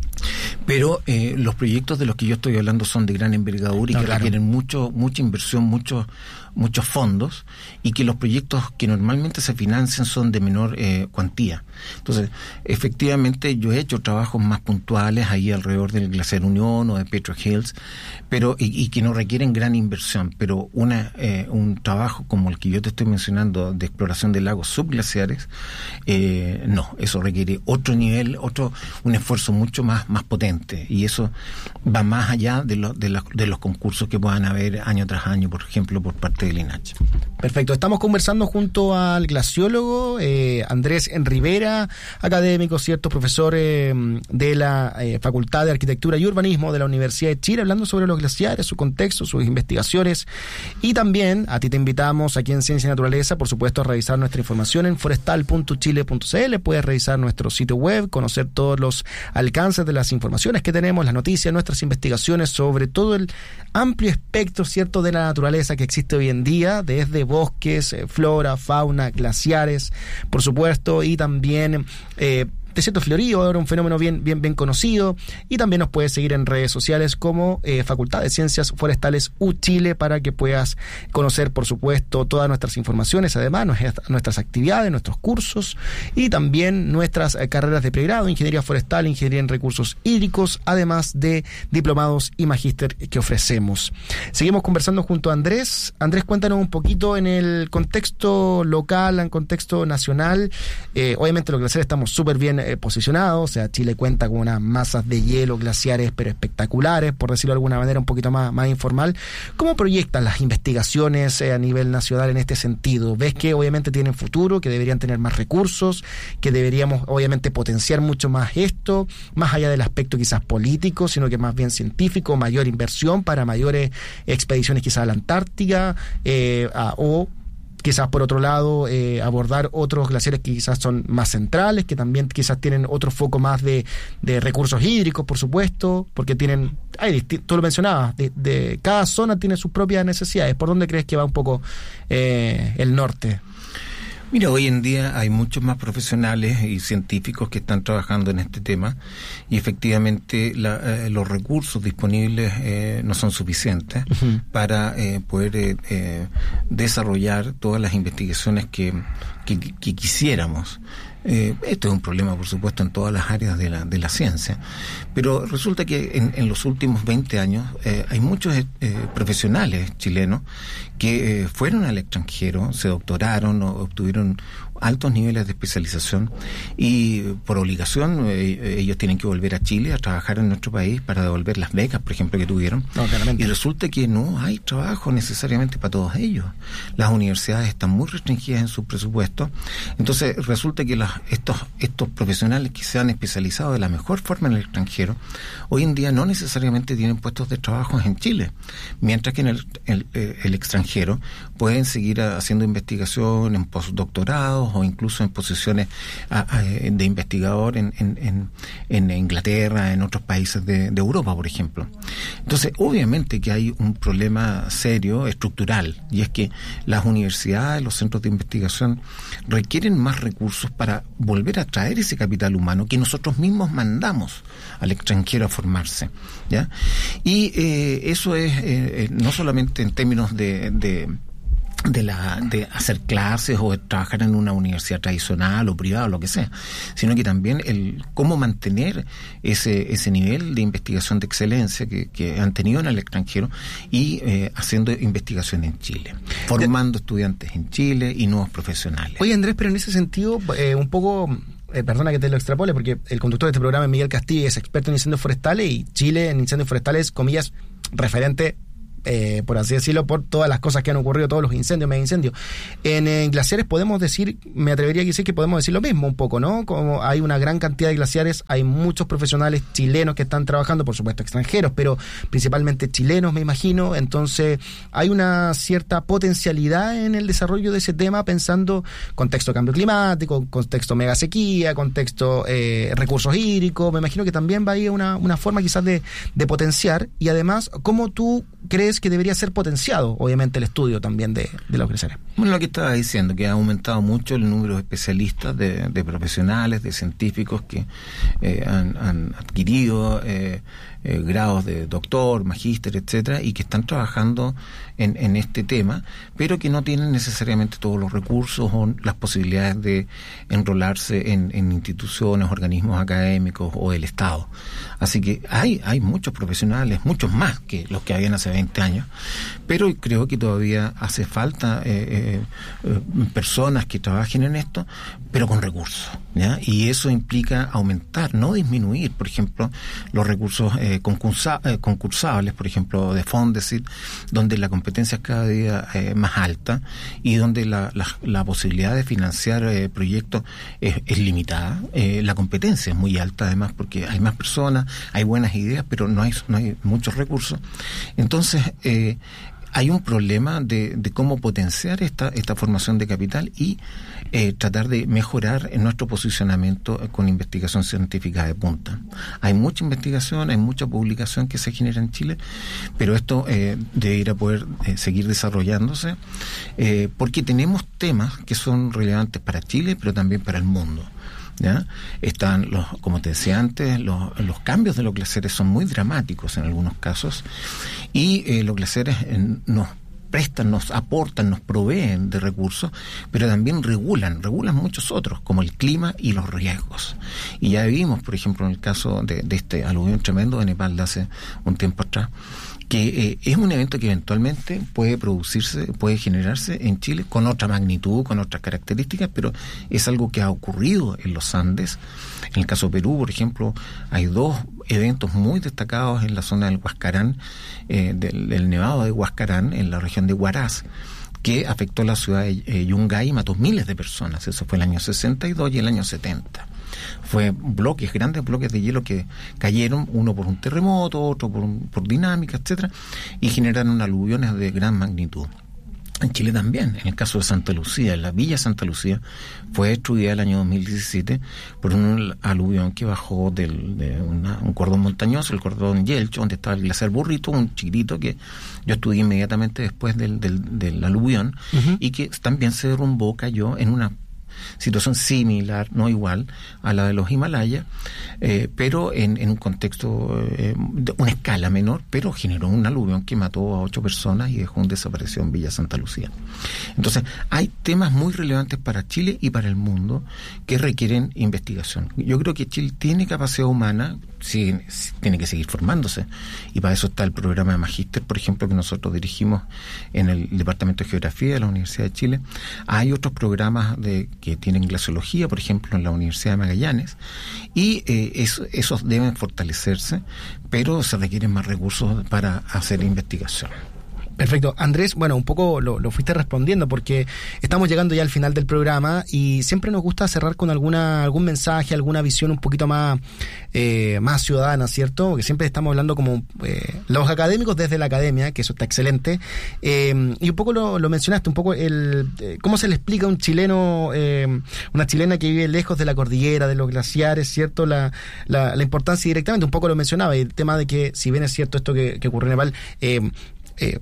Pero eh, los proyectos de los que yo estoy hablando son de gran envergadura y no, que claro. requieren mucho, mucha inversión, muchos muchos fondos, y que los proyectos que normalmente se financian son de menor eh, cuantía. Entonces, efectivamente, yo he hecho trabajos más puntuales ahí alrededor del Glaciar Unión o de Petro Hills, pero y, y que no requieren gran inversión, pero una eh, un trabajo como el que yo te estoy mencionando de exploración de lagos subglaciares, eh, no, eso requiere otro nivel, otro un esfuerzo mucho más más potente, y eso va más allá de, lo, de, los, de los concursos que puedan haber año tras año, por ejemplo, por parte del I N A C. Perfecto, estamos conversando junto al glaciólogo eh, Andrés Rivera, académico, cierto, profesor eh, de la eh, Facultad de Arquitectura y Urbanismo de la Universidad de Chile, hablando sobre los glaciares, su contexto, sus investigaciones, y también a ti te invitamos aquí en Ciencia y Naturaleza, por supuesto, a revisar nuestra información en forestal punto chile punto c l. Puedes revisar nuestro sitio web, conocer todos los alcances de las informaciones que tenemos, las noticias, nuestras investigaciones sobre todo el amplio espectro, cierto, de la naturaleza que existe hoy en día, desde bosques, eh, flora, fauna, glaciares, por supuesto, y también eh, desierto florido, ahora un fenómeno bien, bien, bien conocido, y también nos puedes seguir en redes sociales como eh, Facultad de Ciencias Forestales U Chile para que puedas conocer, por supuesto, todas nuestras informaciones, además nuestras actividades, nuestros cursos y también nuestras eh, carreras de pregrado, Ingeniería Forestal, Ingeniería en Recursos Hídricos, además de diplomados y magíster que ofrecemos. Seguimos conversando junto a Andrés. Andrés, cuéntanos un poquito en el contexto local, en contexto nacional. Eh, obviamente los glaciares estamos súper bien eh, posicionados, o sea, Chile cuenta con unas masas de hielo glaciares pero espectaculares, por decirlo de alguna manera un poquito más, más informal. ¿Cómo proyectan las investigaciones eh, a nivel nacional en este sentido? ¿Ves que obviamente tienen futuro, que deberían tener más recursos, que deberíamos obviamente potenciar mucho más esto, más allá del aspecto quizás político, sino que más bien científico, mayor inversión para mayores expediciones quizás a la Antártica, eh, a, o quizás por otro lado eh, abordar otros glaciares que quizás son más centrales, que también quizás tienen otro foco más de, de recursos hídricos, por supuesto, porque tienen, ay, tú lo mencionabas, de, de cada zona tiene sus propias necesidades. ¿Por dónde crees que va un poco eh, el norte? Mira, hoy en día hay muchos más profesionales y científicos que están trabajando en este tema y efectivamente la, eh, los recursos disponibles eh, no son suficientes uh-huh. para eh, poder eh, eh, desarrollar todas las investigaciones que, que, que quisiéramos. Eh, esto es un problema, por supuesto, en todas las áreas de la, de la ciencia, pero resulta que en, en los últimos veinte años eh, hay muchos eh, profesionales chilenos que eh, fueron al extranjero, se doctoraron o obtuvieron altos niveles de especialización y por obligación eh, ellos tienen que volver a Chile a trabajar en nuestro país para devolver las becas, por ejemplo, que tuvieron. No, y resulta que no hay trabajo necesariamente para todos ellos. Las universidades están muy restringidas en sus presupuestos, entonces resulta que las, estos, estos profesionales que se han especializado de la mejor forma en el extranjero, hoy en día no necesariamente tienen puestos de trabajo en Chile, mientras que en el, el, el extranjero pueden seguir haciendo investigación en postdoctorados o incluso en posiciones a, a, de investigador en, en, en, en Inglaterra, en otros países de, de Europa, por ejemplo. Entonces, obviamente que hay un problema serio, estructural, y es que las universidades, los centros de investigación requieren más recursos para volver a traer ese capital humano que nosotros mismos mandamos al extranjero a formarse, ¿ya? Y eh, eso es eh, no solamente en términos de, de de la de hacer clases o de trabajar en una universidad tradicional o privada o lo que sea, sino que también el cómo mantener ese ese nivel de investigación de excelencia que, que han tenido en el extranjero y eh, haciendo investigación en Chile, formando estudiantes en Chile y nuevos profesionales. Oye, Andrés, pero en ese sentido, eh, un poco... Eh, perdona que te lo extrapole, porque el conductor de este programa es Miguel Castillo, es experto en incendios forestales, y Chile en incendios forestales, comillas, referente, eh, por así decirlo, por todas las cosas que han ocurrido, todos los incendios, mega incendios. En, en glaciares podemos decir, me atrevería a decir que podemos decir lo mismo un poco, ¿no? Como hay una gran cantidad de glaciares, hay muchos profesionales chilenos que están trabajando, por supuesto extranjeros, pero principalmente chilenos, me imagino. Entonces hay una cierta potencialidad en el desarrollo de ese tema, pensando contexto cambio climático, contexto mega sequía, contexto eh, recursos hídricos. Me imagino que también va a ir una, una forma quizás de, de potenciar, y además, ¿cómo tú crees que debería ser potenciado, obviamente, el estudio también de, de los glaciares? Bueno, lo que estaba diciendo, que ha aumentado mucho el número de especialistas, de, de profesionales, de científicos que eh, han, han adquirido eh, eh, grados de doctor, magíster, etcétera, y que están trabajando en, en este tema, pero que no tienen necesariamente todos los recursos o las posibilidades de enrolarse en, en instituciones, organismos académicos o el Estado. Así que hay, hay muchos profesionales, muchos más que los que habían hace veinte años, pero creo que todavía hace falta eh, eh, personas que trabajen en esto, pero con recursos, ¿ya? Y eso implica aumentar, no disminuir, por ejemplo, los recursos eh, concursa, eh, concursables, por ejemplo, de Fondesit, donde la competencia es cada día eh, más alta y donde la, la, la posibilidad de financiar eh, proyectos es, es limitada. Eh, la competencia es muy alta, además, porque hay más personas, hay buenas ideas, pero no hay, no hay muchos recursos. Entonces, eh, hay un problema de, de cómo potenciar esta, esta formación de capital y eh, tratar de mejorar en nuestro posicionamiento con investigación científica de punta. Hay mucha investigación, hay mucha publicación que se genera en Chile, pero esto eh, debería poder eh, seguir desarrollándose eh, porque tenemos temas que son relevantes para Chile, pero también para el mundo. ¿Ya? Están los, como te decía antes, los, los cambios de los glaciares son muy dramáticos en algunos casos, y eh, los glaciares eh, nos prestan, nos aportan, nos proveen de recursos, pero también regulan, regulan muchos otros, como el clima y los riesgos. Y ya vimos, por ejemplo, en el caso de, de este aluvión tremendo de Nepal de hace un tiempo atrás, que eh, es un evento que eventualmente puede producirse, puede generarse en Chile con otra magnitud, con otras características, pero es algo que ha ocurrido en los Andes. En el caso de Perú, por ejemplo, hay dos eventos muy destacados en la zona del Huascarán, eh, del, del Nevado de Huascarán, en la región de Huaraz, que afectó la ciudad de eh, Yungay y mató miles de personas. Eso fue el año sesenta y dos y el año setenta. Fue bloques, grandes bloques de hielo que cayeron, uno por un terremoto, otro por, un, por dinámica, etcétera, y generaron aluviones de gran magnitud. En Chile también, en el caso de Santa Lucía, la Villa Santa Lucía fue destruida el año dos mil diecisiete por un aluvión que bajó del, de una, un cordón montañoso, el cordón Yelcho, donde estaba el glaciar Burrito, un chiquitito que yo estudié inmediatamente después del, del, del aluvión, uh-huh. y que también se derrumbó, cayó en una situación similar, no igual, a la de los Himalayas, eh, pero en, en un contexto, eh, de una escala menor, pero generó un aluvión que mató a ocho personas y dejó un desaparecido en Villa Santa Lucía. Entonces, hay temas muy relevantes para Chile y para el mundo que requieren investigación. Yo creo que Chile tiene capacidad humana, sí, tiene que seguir formándose, y para eso está el programa de magíster, por ejemplo, que nosotros dirigimos en el Departamento de Geografía de la Universidad de Chile. Hay otros programas de que tienen glaciología, por ejemplo, en la Universidad de Magallanes, y eh, eso, esos deben fortalecerse, pero se requieren más recursos para hacer investigación. Perfecto. Andrés, bueno, un poco lo, lo fuiste respondiendo porque estamos llegando ya al final del programa y siempre nos gusta cerrar con alguna algún mensaje, alguna visión un poquito más eh, más ciudadana, ¿cierto? Porque siempre estamos hablando como eh, los académicos desde la academia, que eso está excelente. Eh, y un poco lo, lo mencionaste, un poco el eh, cómo se le explica a un chileno, eh, una chilena que vive lejos de la cordillera, de los glaciares, ¿cierto? La, la, la importancia directamente, un poco lo mencionaba, y el tema de que, si bien es cierto esto que, que ocurre en Nepal, eh, eh,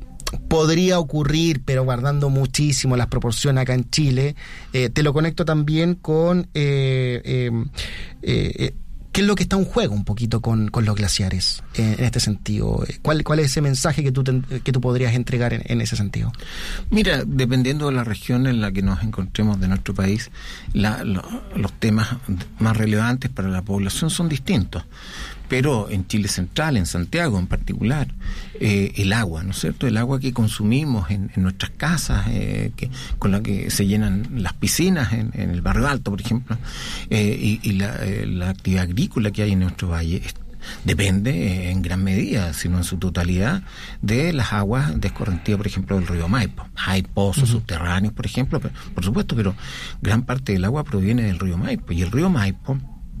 podría ocurrir, pero guardando muchísimo las proporciones acá en Chile. Eh, te lo conecto también con eh, eh, eh, ¿Qué es lo que está en juego un poquito con, con los glaciares en, en este sentido? ¿Cuál, ¿Cuál es ese mensaje que tú, te, que tú podrías entregar en, en ese sentido? Mira, dependiendo de la región en la que nos encontremos de nuestro país, la, lo, los temas más relevantes para la población son distintos. Pero en Chile Central, en Santiago en particular, eh, el agua, ¿no es cierto? El agua que consumimos en, en nuestras casas, eh, que, con la que se llenan las piscinas en, en el Barrio Alto, por ejemplo, eh, y, y la, eh, la actividad agrícola que hay en nuestro valle, es, depende eh, en gran medida, si no en su totalidad, de las aguas de escorrentía, por ejemplo, del río Maipo. Hay pozos uh-huh. subterráneos, por ejemplo, pero, por supuesto, pero gran parte del agua proviene del río Maipo, y el río Maipo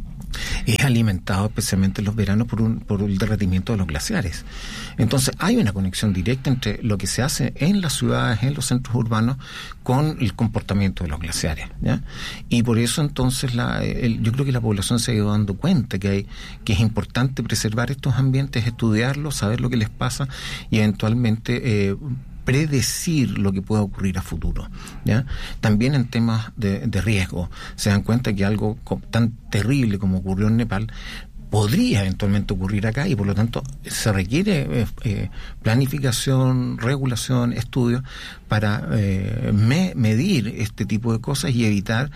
es alimentado especialmente en los veranos por un por el derretimiento de los glaciares. Entonces hay una conexión directa entre lo que se hace en las ciudades, en los centros urbanos, con el comportamiento de los glaciares, ¿ya? Y por eso entonces la, el, yo creo que la población se ha ido dando cuenta que hay que es importante preservar estos ambientes, estudiarlos, saber lo que les pasa y eventualmente eh, predecir lo que pueda ocurrir a futuro, ¿ya? También en temas de, de riesgo se dan cuenta que algo tan terrible como ocurrió en Nepal podría eventualmente ocurrir acá y por lo tanto se requiere eh, eh, planificación, regulación, estudios para eh, me, medir este tipo de cosas y evitar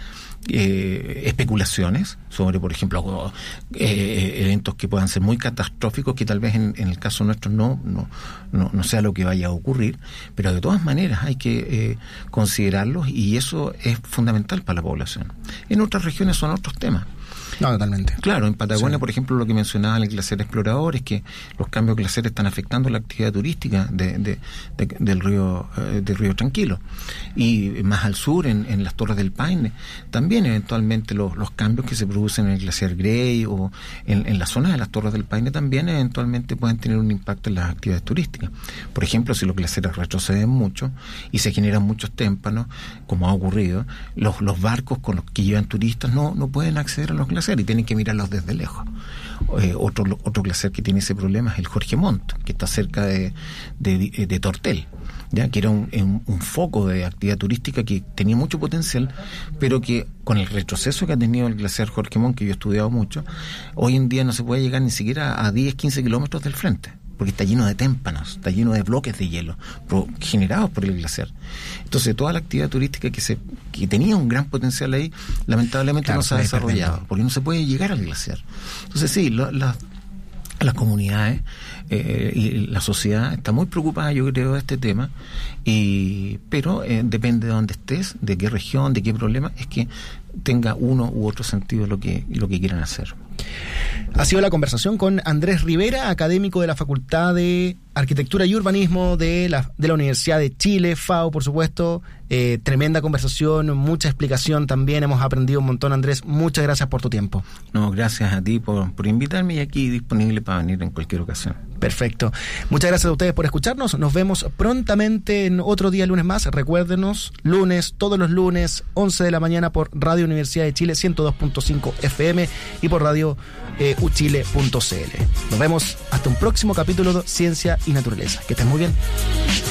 eh, especulaciones sobre, por ejemplo, eh, eventos que puedan ser muy catastróficos, que tal vez en, en el caso nuestro no, no, no, no sea lo que vaya a ocurrir, pero de todas maneras hay que eh, considerarlos y eso es fundamental para la población. En otras regiones son otros temas. No, totalmente. Claro, en Patagonia, sí. por ejemplo, lo que mencionaba el glaciar explorador es que los cambios glaciares están afectando la actividad turística de, de, de, del río eh, del río Tranquilo. Y más al sur, en, en las Torres del Paine, también eventualmente los, los cambios que se producen en el glaciar Grey o en, en las zonas de las Torres del Paine también eventualmente pueden tener un impacto en las actividades turísticas. Por ejemplo, si los glaciares retroceden mucho y se generan muchos témpanos, como ha ocurrido, los, los barcos con los que llevan turistas no, no pueden acceder a los glaciares y tienen que mirarlos desde lejos. Eh, otro otro glaciar que tiene ese problema es el Jorge Montt, que está cerca de, de, de Tortel, ya que era un, un, un foco de actividad turística que tenía mucho potencial, pero que con el retroceso que ha tenido el glaciar Jorge Montt, que yo he estudiado mucho, hoy en día no se puede llegar ni siquiera a diez, quince kilómetros del frente, porque está lleno de témpanos, está lleno de bloques de hielo pro, generados por el glaciar. Entonces toda la actividad turística que se que tenía un gran potencial ahí, lamentablemente claro, no se ha desarrollado, perdiendo. Porque no se puede llegar al glaciar. Entonces sí, lo, la, las comunidades eh, y la sociedad está muy preocupada, yo creo, de este tema, y pero eh, depende de dónde estés, de qué región, de qué problema, es que tenga uno u otro sentido lo que lo que quieran hacer. Ha sido la conversación con Andrés Rivera, académico de la Facultad de Arquitectura y Urbanismo de la, de la Universidad de Chile, FAO, por supuesto. Eh, tremenda conversación, mucha explicación también, hemos aprendido un montón, Andrés. Muchas gracias por tu tiempo. No, gracias a ti por, por invitarme y aquí disponible para venir en cualquier ocasión. Perfecto. Muchas gracias a ustedes por escucharnos. Nos vemos prontamente en otro día lunes más. Recuérdenos, lunes, todos los lunes, once de la mañana por Radio Universidad de Chile, ciento dos punto cinco F M y por radio eh, uchile punto c l. Nos vemos hasta un próximo capítulo de Ciencia y Naturaleza. Que estén muy bien.